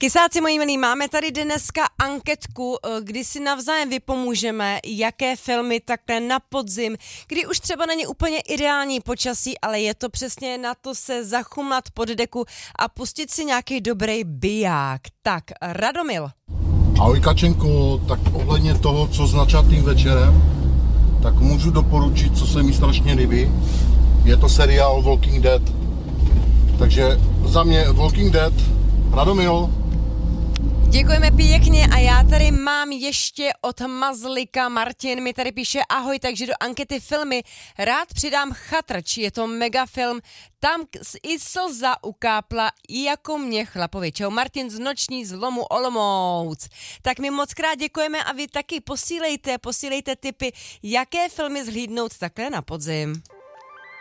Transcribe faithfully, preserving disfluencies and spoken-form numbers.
Kysáci moji milí, máme tady dneska anketku, kdy si navzájem vypomůžeme, jaké filmy takhle na podzim, kdy už třeba není úplně ideální počasí, ale je to přesně na to se zachumlat pod deku a pustit si nějaký dobrý biják. Tak, Radomil. Ahoj Kačenko, tak ohledně toho, co s načatým večerem, tak můžu doporučit, co se mi strašně líbí. Je to seriál Walking Dead. Takže za mě Walking Dead, Radomil. Děkujeme pěkně a já tady mám ještě od Mazlika. Martin mi tady píše ahoj, takže do ankety filmy rád přidám Chatrč, je to megafilm, tam i slza ukápla i jako mě chlapovi. Čau, Martin z Noční zlomu Olomouc. Tak mi moc krát děkujeme a vy taky posílejte, posílejte tipy, jaké filmy zhlídnout takhle na podzim.